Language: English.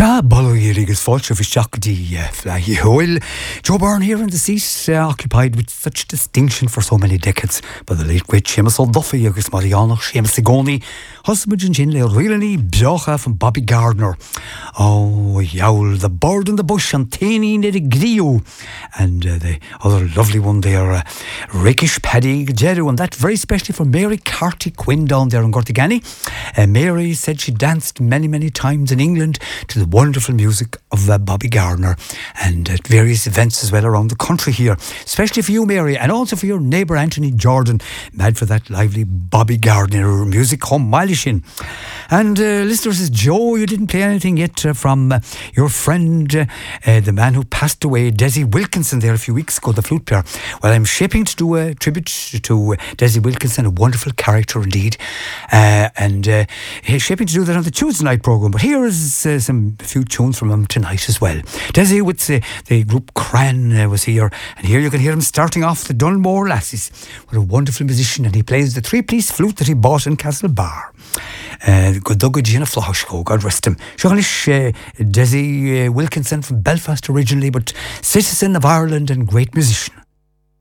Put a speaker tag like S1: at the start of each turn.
S1: Sha Bolloyerig is Fulcher for Shock D Fly Oil. Joe Byrne here in the seat, occupied with such distinction for so many decades by the late great Seamus O'Duffy, Agus Mariano, Seamus Sigoni, husband and Jinley O'Reilly, Biocha from Bobby Gardner. Oh, Yowl, the bird in the bush, and Tani Niddy and the other lovely one there, Rickish Paddy Jeru, and that very specially for Mary Carty Quinn down there in Gortigani. Mary said she danced many times in England to the wonderful music of Bobby Gardner, and at various events as well around the country here, especially for you, Mary, and also for your neighbour Anthony Jordan, mad for that lively Bobby Gardner music home mileishin. And listeners, says Joe, you didn't play anything yet from your friend, the man who passed away, Desi Wilkinson, there a few weeks ago, the flute player. Well, I'm shaping to do a tribute to Desi Wilkinson, a wonderful character indeed, and he's shaping to do that on the Tuesday night programme. But here is a few tunes from him tonight as well. Desi with the group Cran was here, and here you can hear him starting off the Dunmore Lassies. What a wonderful musician, and he plays the three-piece flute that he bought in Castlebar. Good Doug Gina Flashko, God rest him. Desi Wilkinson from Belfast originally, but citizen of Ireland and great musician.